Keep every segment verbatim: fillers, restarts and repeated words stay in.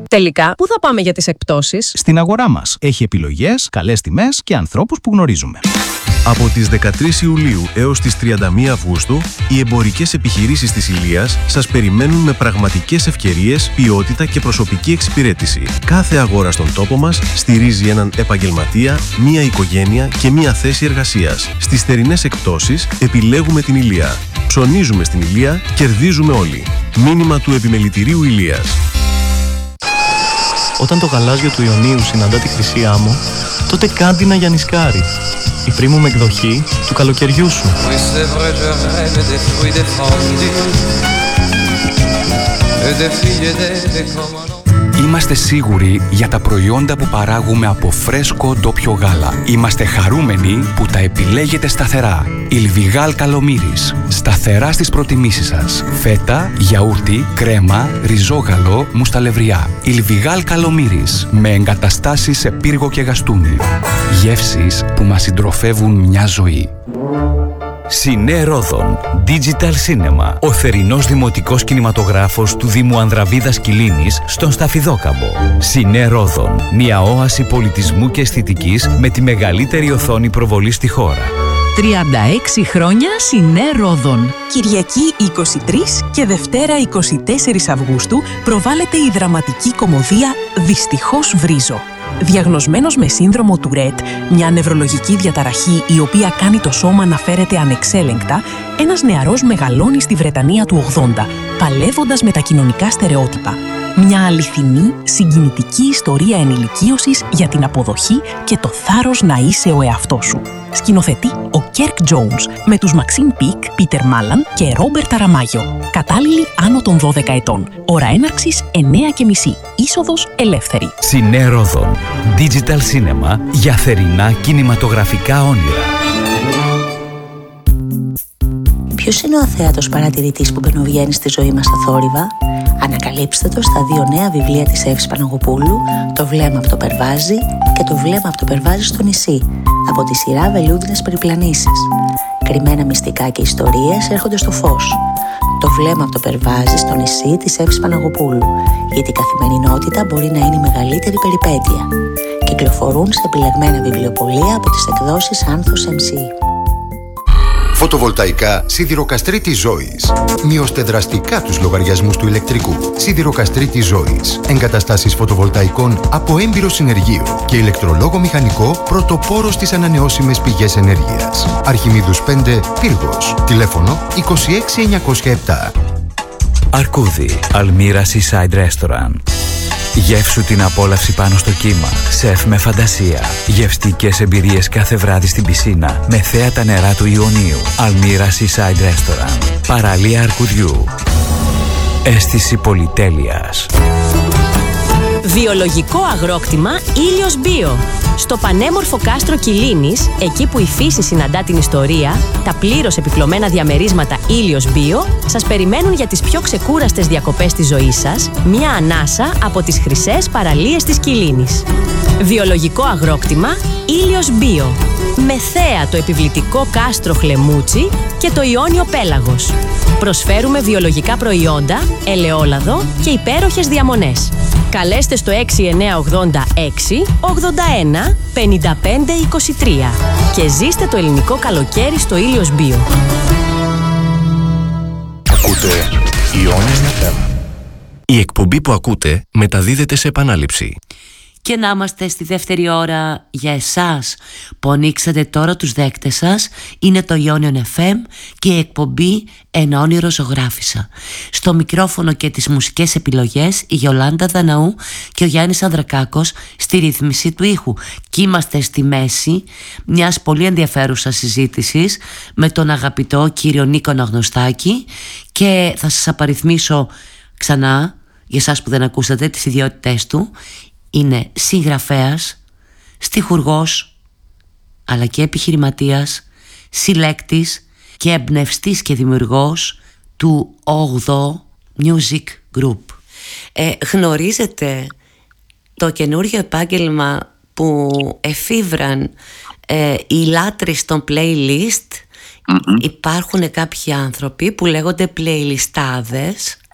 Τελικά, πού θα πάμε για τις εκπτώσεις? Στην αγορά μας. Έχει επιλογές, καλές τιμές και ανθρώπους που γνωρίζουμε. Από τις δεκατρείς Ιουλίου έως τις τριάντα μία Αυγούστου, οι εμπορικές επιχειρήσεις της Ηλίας σας περιμένουν με πραγματικές ευκαιρίες, ποιότητα και προσωπική εξυπηρέτηση. Κάθε αγορά στον τόπο μας στηρίζει έναν επαγγελματία, μία οικογένεια και μία θέση εργασίας. Στις θερινές εκπτώσεις επιλέγουμε την Ηλία. Ψωνίζουμε στην Ηλία, κερδίζουμε όλοι. Μήνυμα του Επιμελητηρίου Ηλίας. Όταν το γαλάζιο του Ιωνίου συναντά τη Χρυσή Άμμο, τότε κάντινα για νησκάρι. Η premium εκδοχή του καλοκαιριού σου. Είμαστε σίγουροι για τα προϊόντα που παράγουμε από φρέσκο ντόπιο γάλα. Είμαστε χαρούμενοι που τα επιλέγετε σταθερά. Ιλβιγάλ Καλομύρης. Σταθερά στις προτιμήσεις σας. Φέτα, γιαούρτι, κρέμα, ριζόγαλο, μουσταλευριά. Ιλβιγάλ Καλομύρης. Με εγκαταστάσεις σε πύργο και γαστούνι. Γεύσεις που μας συντροφεύουν μια ζωή. Σινέ Ρόδον Digital Cinema. Ο θερινός δημοτικός κινηματογράφος του Δήμου Ανδραβίδας Κιλίνης στον Σταφιδόκαμπο. Σινέ Ρόδον. Μια όαση πολιτισμού και αισθητικής με τη μεγαλύτερη οθόνη προβολή στη χώρα. τριάντα έξι χρόνια Σινέ Ρόδον. Κυριακή είκοσι τρεις και Δευτέρα είκοσι τέσσερις Αυγούστου προβάλλεται η δραματική κωμωδία «Δυστυχώς βρίζω». Διαγνωσμένος με σύνδρομο Τουρέτ, μια νευρολογική διαταραχή η οποία κάνει το σώμα να φέρεται ανεξέλεγκτα, ένας νεαρός μεγαλώνει στη Βρετανία του ογδόντα, παλεύοντας με τα κοινωνικά στερεότυπα. Μια αληθινή, συγκινητική ιστορία ενηλικίωσης για την αποδοχή και το θάρρος να είσαι ο εαυτός σου. Σκηνοθετεί ο Κέρκ Τζόουνς με τους Μαξίμ Πικ, Πίτερ Μάλαν και Ρόμπερτ Αραμάγιο. Κατάλληλοι άνω των δώδεκα ετών. Ώρα έναρξης εννέα και μισή. Είσοδος ελεύθερη. Σινέ Ρόδον. Digital Cinema για θερινά κινηματογραφικά όνειρα. Ποιος είναι ο αθέατος παρατηρητής που μπαινοβγαίνει στη ζωή μας στα θόρυβα? Ανακαλύψτε το στα δύο νέα βιβλία της Εύης Παναγοπούλου, «Το βλέμμα από το Περβάζι» και «Το βλέμμα από το Περβάζι στο νησί», από τη σειρά Βελούδινες Περιπλανήσεις. Κρυμμένα μυστικά και ιστορίες έρχονται στο φως. «Το βλέμμα από το Περβάζι στο νησί» της Εύης Παναγοπούλου, γιατί η καθημερινότητα μπορεί να είναι η μεγαλύτερη περιπέτεια. Κυκλοφορούν σε επιλεγμένα βιβλιοπωλεία από τις εκδόσεις Άνθος εμ σι. Φωτοβολταϊκά Σιδηροκαστρίτης Ζώης. Μειώστε δραστικά τους λογαριασμούς του ηλεκτρικού. Σιδηροκαστρίτης Ζώης. Εγκαταστάσεις φωτοβολταϊκών από έμπειρο συνεργείο και ηλεκτρολόγο μηχανικό πρωτοπόρο στις ανανεώσιμες πηγές ενέργειας. Αρχιμίδους πέντε, Πύργος. Τηλέφωνο είκοσι έξι εννιακόσια επτά. Αρκούδι. Αλμύρα Seaside Restaurant. Γεύσου την απόλαυση πάνω στο κύμα. Σεφ με φαντασία. Γευστικές εμπειρίες κάθε βράδυ στην πισίνα με θέατα νερά του Ιωνίου. Αλμύρα Seaside Restaurant. Παραλία Αρκουδιού. Αίσθηση πολυτέλειας. Βιολογικό αγρόκτημα Ήλιος Bio. Στο πανέμορφο κάστρο Κιλίνης, εκεί που η φύση συναντά την ιστορία, τα πλήρως επιπλωμένα διαμερίσματα Ήλιος Bio σας περιμένουν για τις πιο ξεκούραστες διακοπές της ζωής σας, μια ανάσα από τις χρυσές παραλίες της Κιλίνης. Βιολογικό αγρόκτημα Ήλιος Bio. Με θέα το επιβλητικό κάστρο Χλεμούτσι και το Ιόνιο Πέλαγος. Προσφέρουμε βιολογικά προϊόντα, ελαιόλαδο και υπέροχες διαμονές. Καλέστε στο έξι εννιά ογδόντα έξι ογδόντα ένα πενήντα πέντε είκοσι τρία και ζήστε το ελληνικό καλοκαίρι στο Ήλιος Bio. Ακούτε Ιόνιος εφ εμ. Η εκπομπή που ακούτε μεταδίδεται σε επανάληψη. Και να είμαστε στη δεύτερη ώρα για εσάς που ανοίξατε τώρα τους δέκτες σας. Είναι το Ιόνιον εφ εμ και η εκπομπή «Ένα όνειρο ζωγράφισα». Στο μικρόφωνο και τις μουσικές επιλογές η Γιολάντα Δαναού και ο Γιάννης Ανδρακάκος στη ρύθμιση του ήχου. Και είμαστε στη μέση μιας πολύ ενδιαφέρουσας συζήτησης με τον αγαπητό κύριο Νίκο Αναγνωστάκη και θα σας απαριθμίσω ξανά, για εσάς που δεν ακούσατε, τις ιδιότητές του. Είναι συγγραφέας, στιχουργός, αλλά και επιχειρηματίας, συλλέκτης και εμπνευστής και δημιουργός του όγδοου Music Group. Ε, γνωρίζετε το καινούργιο επάγγελμα που εφήβραν ε, οι λάτρεις των playlist? Mm-hmm. Υπάρχουν κάποιοι άνθρωποι που λέγονται playlistάδες.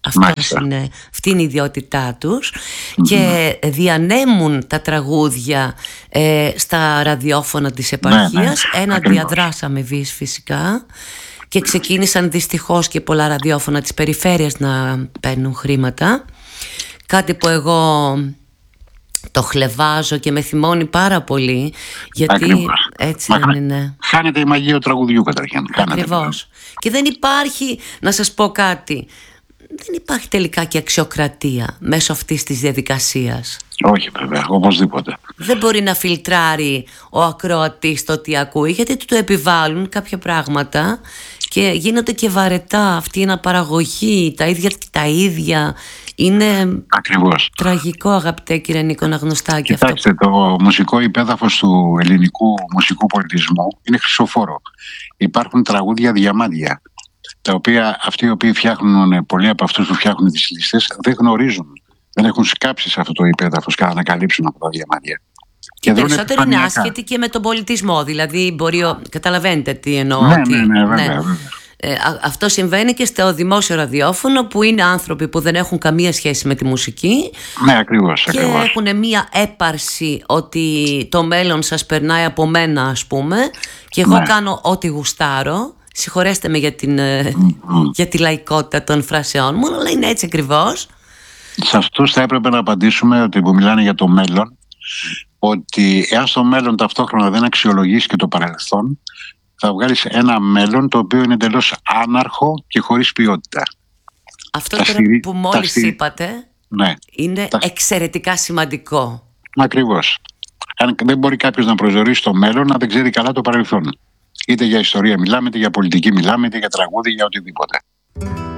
Αυτός είναι, αυτή είναι η ιδιότητά τους. Mm-hmm. Και διανέμουν τα τραγούδια ε, στα ραδιόφωνα της επαρχίας. Ναι, ναι. Ένα διαδράσαμε βις φυσικά. Και ξεκίνησαν δυστυχώς και πολλά ραδιόφωνα της περιφέρειας να παίρνουν χρήματα. Κάτι που εγώ το χλεβάζω και με θυμώνει πάρα πολύ. Γιατί ακριβώς. Έτσι Μα, δεν είναι. Χάνεται η μαγεία του τραγουδιού καταρχήν. Ακριβώς. Και δεν υπάρχει, να σας πω κάτι, δεν υπάρχει τελικά και αξιοκρατία μέσω αυτής της διαδικασίας. Όχι βέβαια, οπωσδήποτε. Δεν μπορεί να φιλτράρει ο ακροατής το τι ακούει, γιατί του το επιβάλλουν κάποια πράγματα και γίνονται και βαρετά αυτή η αναπαραγωγή, τα ίδια τα ίδια. Είναι ακριβώς τραγικό, αγαπητέ κύριε Νίκο Αναγνωστάκη. Κοιτάξτε, αυτό. Το μουσικό υπέδαφος του ελληνικού μουσικού πολιτισμού είναι χρυσοφόρο. Υπάρχουν τραγούδια διαμάντια, τα οποία αυτοί οι οποίοι φτιάχνουν, πολλοί από αυτούς που φτιάχνουν τις λίστες, δεν γνωρίζουν. Δεν έχουν σκάψει σε αυτό το υπέδαφος και να ανακαλύψουν από τα διαμάντια. Και περισσότερο είναι άσχετοι και με τον πολιτισμό. Δηλαδή, μπορεί, καταλαβαίνετε τι εννοώ. Ναι, ότι, ναι, ναι, βέβαια, ναι. βέβαια. Ε, αυτό συμβαίνει και στο δημόσιο ραδιόφωνο, που είναι άνθρωποι που δεν έχουν καμία σχέση με τη μουσική. Ναι, ακριβώς. Και ακριβώς. έχουν μία έπαρση ότι το μέλλον σας περνάει από μένα, ας πούμε, και εγώ ναι. κάνω ό,τι γουστάρω. Συγχωρέστε με για, την, mm-hmm. για τη λαϊκότητα των φράσεών μου, αλλά είναι έτσι ακριβώς. Σε αυτούς θα έπρεπε να απαντήσουμε, ότι που μιλάνε για το μέλλον, ότι εάν στο μέλλον ταυτόχρονα δεν αξιολογήσει και το παρελθόν, θα βγάλεις ένα μέλλον το οποίο είναι εντελώς άναρχο και χωρίς ποιότητα. Αυτό τώρα στηρί... που μόλις στηρί... είπατε ναι. είναι τα... εξαιρετικά σημαντικό. Ακριβώς. Αν δεν μπορεί κάποιος να προσδιορίσει το μέλλον, να δεν ξέρει καλά το παρελθόν. Είτε για ιστορία μιλάμε, είτε για πολιτική μιλάμε, είτε για τραγούδι, για οτιδήποτε.